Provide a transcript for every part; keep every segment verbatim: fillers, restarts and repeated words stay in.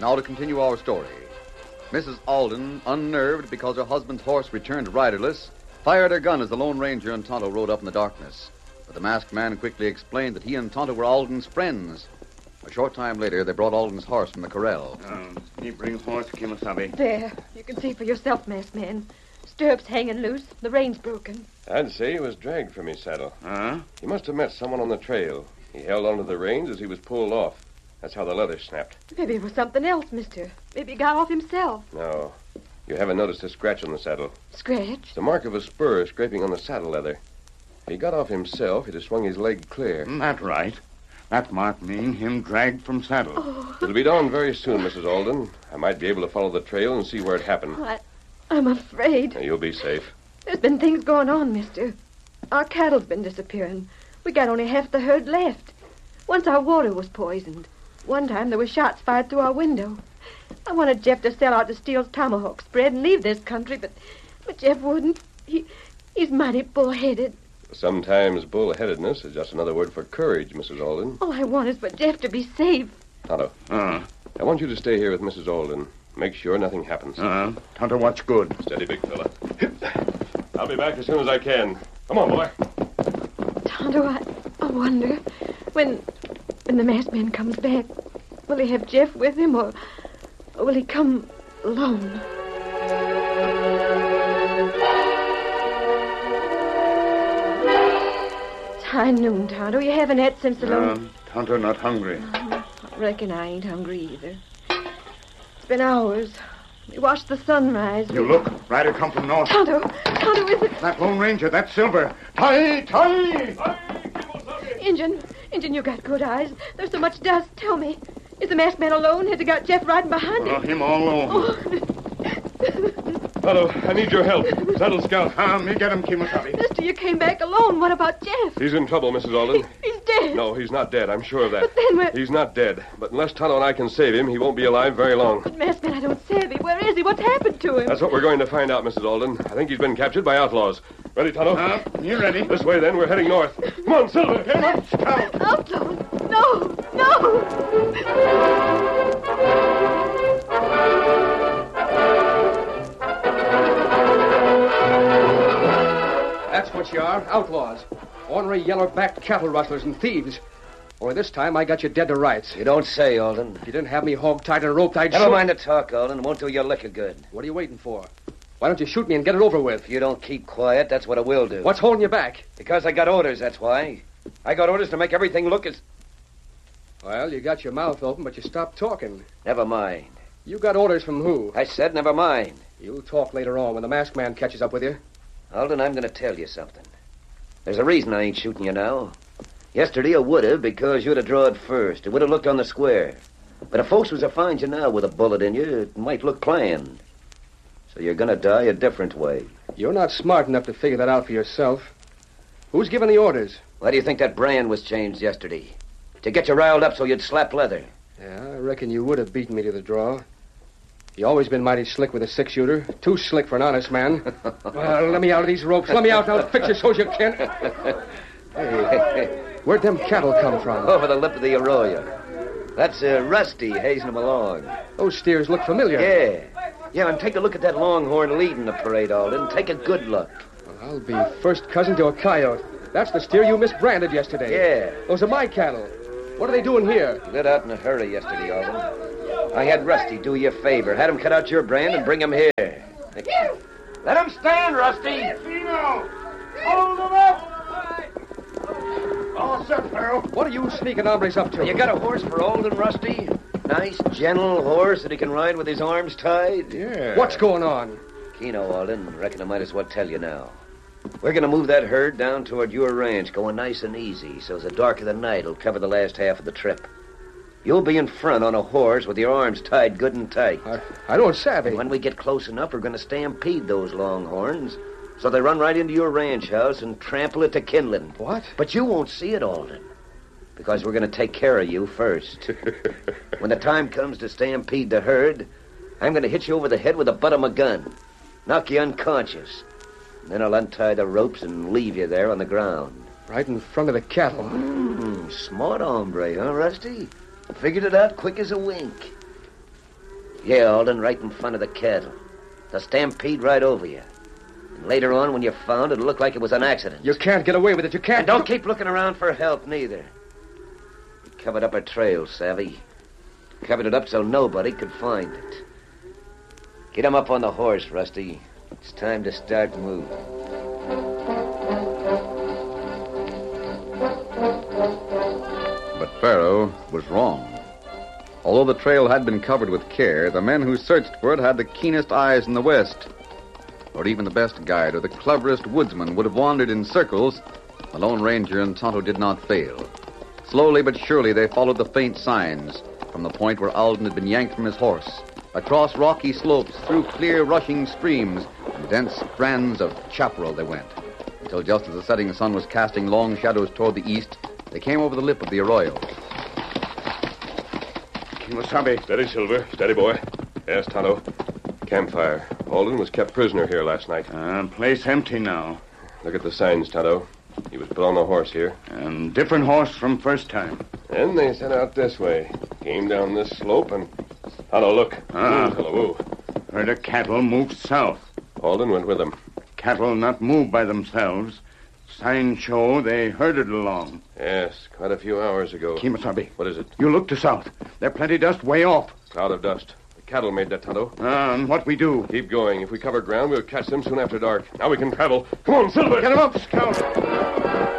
Now to continue our story. Missus Alden, unnerved because her husband's horse returned riderless, fired her gun as the Lone Ranger and Tonto rode up in the darkness. But the masked man quickly explained that he and Tonto were Alden's friends. A short time later, they brought Alden's horse from the corral. Um, he bring horse, Kimasabi. There. You can see for yourself, masked man. Stirrups hanging loose. The rein's broken. I'd say he was dragged from his saddle. Huh? He must have met someone on the trail. He held onto the reins as he was pulled off. That's how the leather snapped. Maybe it was something else, mister. Maybe he got off himself. No. You haven't noticed a scratch on the saddle. Scratch? It's the mark of a spur scraping on the saddle leather. If he got off himself, he'd have swung his leg clear. That right. That mark mean him dragged from saddle. Oh. It'll be dawn very soon, Missus Alden. I might be able to follow the trail and see where it happened. I, I'm afraid. You'll be safe. There's been things going on, mister. Our cattle's been disappearing. We got only half the herd left. Once our water was poisoned. One time there were shots fired through our window. I wanted Jeff to sell out to Steele's tomahawk spread and leave this country, but, but Jeff wouldn't. He, he's mighty bullheaded. Sometimes bullheadedness is just another word for courage, Missus Alden. All I want is for Jeff to be safe. Tonto, Uh, I want you to stay here with Missus Alden. Make sure nothing happens. uh, Tonto watch good. Steady, big fella. I'll be back as soon as I can. Come on, boy. Tonto, I, I wonder, when when the masked man comes back, will he have Jeff with him, or, or will he come alone? It's high noon, Tonto. You haven't had since the Uh, long... Tonto not hungry. I reckon I ain't hungry either. It's been hours. We watched the sunrise. You look. Rider come from north. Tonto! Tonto, is it... That Lone Ranger, that's Silver. Tie, tie! Injun, Injun, you got good eyes. There's so much dust. Tell me, is the masked man alone? Has he got Jeff riding behind Oh, him? him all alone. Oh. Tonto, I need your help. Saddle Scout. Ah, me get him, Kimasabi. Mister, you came back alone. What about Jeff? He's in trouble, Missus Alden. He's dead. No, he's not dead. I'm sure of that. But then we're... He's not dead. But unless Tonto and I can save him, he won't be alive very long. But masked man, I don't savvy. Where is he? What's happened to him? That's what we're going to find out, Missus Alden. I think he's been captured by outlaws. Ready, Tonto? Ah, you ready? This way, then. We're heading north. Come on, Silver. Get up, Scout. Outlaws? No, no. That's what you are, outlaws. Ornery yellow-backed cattle rustlers and thieves. Only this time I got you dead to rights. You don't say, Alden. If you didn't have me hog-tied and roped, I'd Never shoot... mind the talk, Alden. It won't do your liquor good. What are you waiting for? Why don't you shoot me and get it over with? If you don't keep quiet, that's what it will do. What's holding you back? Because I got orders, that's why. I got orders to make everything look as... Well, you got your mouth open, but you stopped talking. Never mind. You got orders from who? I said never mind. You'll talk later on when the masked man catches up with you. Alden, I'm going to tell you something. There's a reason I ain't shooting you now. Yesterday I would have, because you'd have drawed first. It would have looked on the square. But if folks was to find you now with a bullet in you, it might look planned. So you're going to die a different way. You're not smart enough to figure that out for yourself. Who's giving the orders? Why do you think that brand was changed yesterday? To get you riled up so you'd slap leather. Yeah, I reckon you would have beaten me to the draw. You always been mighty slick with a six-shooter. Too slick for an honest man. Well, let me out of these ropes. Let me out and I'll fix you so's you can. Hey, where'd them cattle come from? Over the lip of the arroyo. That's uh, Rusty hazing them along. Those steers look familiar. Yeah. Yeah, and take a look at that longhorn leading the parade, Alden. Take a good look. Well, I'll be first cousin to a coyote. That's the steer you misbranded yesterday. Yeah. Those are my cattle. What are they doing here? Lit out in a hurry yesterday, Alden. I had Rusty do you a favor. Had him cut out your brand and bring him here. Let him stand, Rusty. Fino! Hold him up! All set, Pharaoh. What are you sneaking hombres up to? You got a horse for Alden, Rusty? Nice, gentle horse that he can ride with his arms tied? Yeah. What's going on? Keno, Alden. Reckon I might as well tell you now. We're going to move that herd down toward your ranch, going nice and easy, so the dark of the night will cover the last half of the trip. You'll be in front on a horse with your arms tied good and tight. I, I don't savvy. And when we get close enough, we're going to stampede those longhorns so they run right into your ranch house and trample it to kindling. What? But you won't see it, Alden, because we're going to take care of you first. When the time comes to stampede the herd, I'm going to hit you over the head with the butt of my gun, knock you unconscious. Then I'll untie the ropes and leave you there on the ground. Right in front of the cattle. Mm, smart hombre, huh, Rusty? Figured it out quick as a wink. Yeah, Alden, right in front of the cattle. They'll stampede right over you. And later on, when you're found, it'll look like it was an accident. You can't get away with it. You can't. And don't keep looking around for help, neither. We covered up our trail, savvy. Covered it up so nobody could find it. Get him up on the horse, Rusty. It's time to start moving. But Pharaoh was wrong. Although the trail had been covered with care, the men who searched for it had the keenest eyes in the West. Or even the best guide or the cleverest woodsman would have wandered in circles. The Lone Ranger and Tonto did not fail. Slowly but surely they followed the faint signs from the point where Alden had been yanked from his horse, across rocky slopes, through clear rushing streams, and dense strands of chaparral they went, until just as the setting sun was casting long shadows toward the east, they came over the lip of the arroyo. Kimosabe. Steady, Silver. Steady, boy. Yes, Tonto. Campfire. Alden was kept prisoner here last night. Uh, place empty now. Look at the signs, Tonto. He was put on a horse here. And different horse from first time. Then they set out this way. Came down this slope and... Tonto, look. Ah. Ooh, hello. Herd of cattle moved south. Alden went with them. Cattle not moved by themselves. Signs show they herded along. Yes, quite a few hours ago. Kimosabe. What is it? You look to south. There's plenty dust way off. Cloud of dust. The cattle made that, Tonto. Ah, and what we do? Keep going. If we cover ground, we'll catch them soon after dark. Now we can travel. Come on, Silver. Get him up, Scout.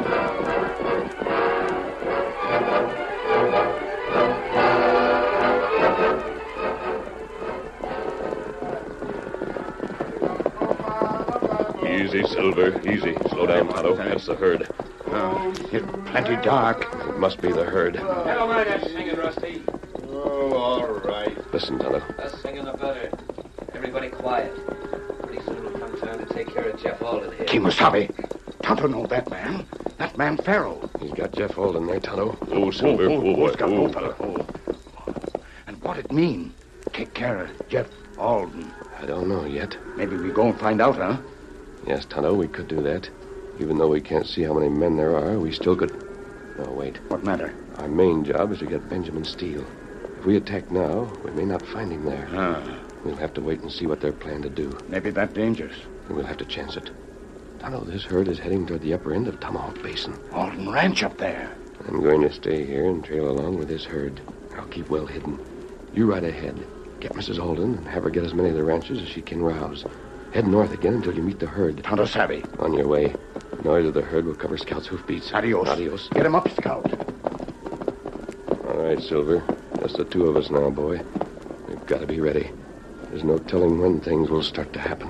Easy, Silver. Easy. Slow down, Tonto. That's the herd. Uh, it's plenty dark. It must be the herd. I don't mind that singing, Rusty. Oh, all right. Listen, Tonto. Less singing, the better. Everybody quiet. Pretty soon it'll come time to take care of Jeff Alden here. Kimosabe. Tonto know that man. That man Pharaoh. He's got Jeff Alden there, Tonto. Oh, Silver. Oh, oh, boy. Scout, Oh, oh, fella. Oh. And what it mean? Take care of Jeff Alden. I don't know yet. Maybe we go and find out, huh? Yes, Tonto, we could do that. Even though we can't see how many men there are, we still could... No, wait. What matter? Our main job is to get Benjamin Steele. If we attack now, we may not find him there. Ah, We'll have to wait and see what they're planning to do. maybe that dangerous. And we'll have to chance it. Tonto, this herd is heading toward the upper end of Tomahawk Basin. Alden Ranch up there. I'm going to stay here and trail along with this herd. I'll keep well hidden. You ride ahead. Get Missus Alden and have her get as many of the ranches as she can rouse. Head north again until you meet the herd. Tonto Savvy. On your way. Noise of the herd will cover Scout's hoofbeats. Adios. Adios. Get him up, Scout. All right, Silver. Just the two of us now, boy. We've got to be ready. There's no telling when things will start to happen.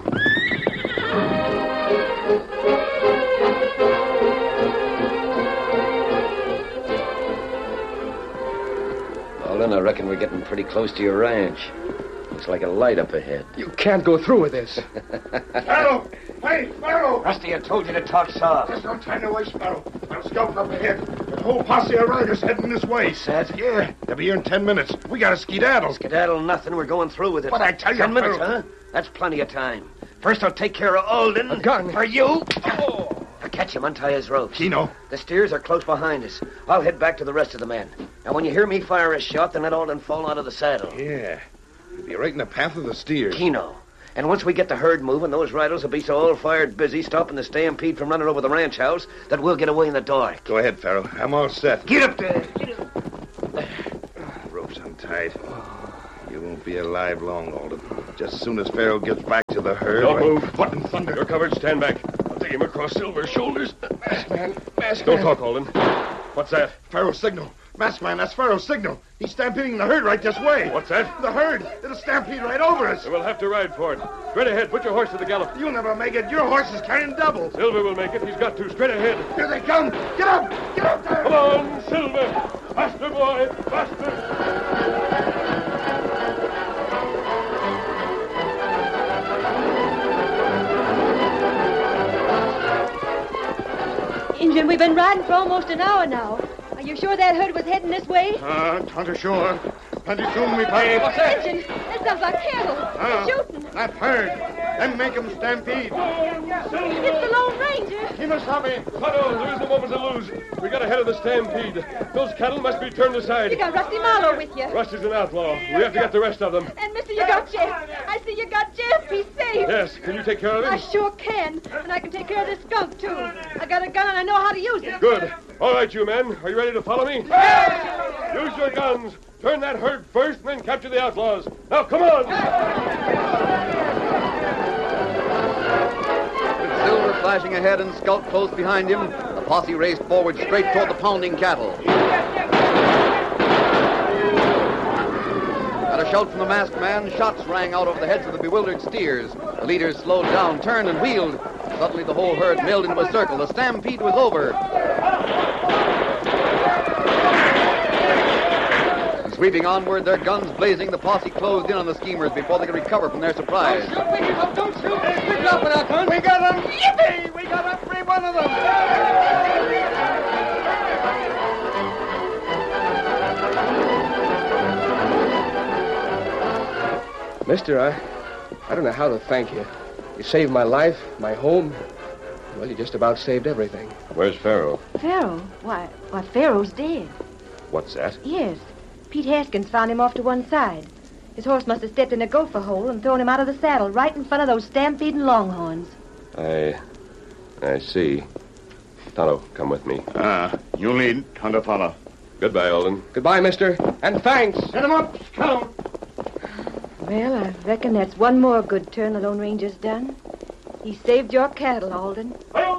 Alden, I reckon we're getting pretty close to your ranch. Looks like a light up ahead. You can't go through with this. Pharaoh! Hey, Pharaoh! Rusty, I told you to talk soft. There's no time to waste, Pharaoh. I'm scouting up ahead. The whole posse of riders heading this way. Said? Yeah, they'll be here in ten minutes. We got to skedaddle. Skedaddle nothing. We're going through with it. But I tell you, Ten minutes, Pharaoh- huh? That's plenty of time. First, I'll take care of Alden. A gun. For you. Oh. I'll catch him, untie his ropes. Kino. The steers are close behind us. I'll head back to the rest of the men. Now, when you hear me fire a shot, then let Alden fall out of the saddle. Yeah. You'll be right in the path of the steers. Kino. And once we get the herd moving, those riders will be so all-fired busy stopping the stampede from running over the ranch house that we'll get away in the dark. Go ahead, Pharaoh. I'm all set. Get up there. Get up. Rope's untied. You won't be alive long, Alden. Just as soon as Pharaoh gets back to the herd... Don't why- move. What in thunder? You're covered. Stand back. I'll take him across Silver's shoulders. Mask man, mask Don't man. talk, Alden. What's that? Pharaoh's signal. Masked man, that's Pharaoh's signal. He's stampeding the herd right this way. What's that? The herd. It'll stampede right over us. We'll have to ride for it. Straight ahead. Put your horse to the gallop. You'll never make it. Your horse is carrying double. Silver will make it. He's got to. Straight ahead. Here they come. Get up. Get up there. Come on, Silver. Faster, boy. Faster. Injun, we've been riding for almost an hour now. Are you sure that herd was heading this way? Uh, Tonto sure. Plenty soon we find... Injun, that sounds like cattle. Ah, Shooting. that herd. and make 'em stampede. It's the Lone Ranger. Kimasabi. Tonto, there isn't a moment to lose. We got ahead of the stampede. Those cattle must be turned aside. You got Rusty Marlowe with you. Rusty's an outlaw. We have to get the rest of them. And, mister, you got Jeff. I see you got Jeff. He's safe. Yes, can you take care of I him? sure can. And I can take care of this skunk, too. I got a gun and I know how to use it. Good. All right, you men. Are you ready to follow me? Use your guns. Turn that herd first and then capture the outlaws. Now, come on. With Silver flashing ahead and Scout close behind him, the posse raced forward straight toward the pounding cattle. At a shout from the masked man, shots rang out over the heads of the bewildered steers. The leaders slowed down, turned, and wheeled. Suddenly, the whole herd milled into a circle. The stampede was over. And sweeping onward, their guns blazing, the posse closed in on the schemers before they could recover from their surprise. Don't shoot! We're dropping our guns! We got 'em! Yippee! We got every one of them! Mister, I, I don't know how to thank you. You saved my life, my home. Well, you just about saved everything. Where's Pharaoh? Pharaoh? Why, why, Pharaoh's dead. What's that? Yes. Pete Haskins found him off to one side. His horse must have stepped in a gopher hole and thrown him out of the saddle right in front of those stampeding longhorns. I... I see. Tonto, come with me. Ah, you lead, Tonto follow. Goodbye, Alden. Goodbye, mister. And thanks. Set 'em up, Scout. Well, I reckon that's one more good turn the Lone Ranger's done. He saved your cattle, Alden. Hi-yo!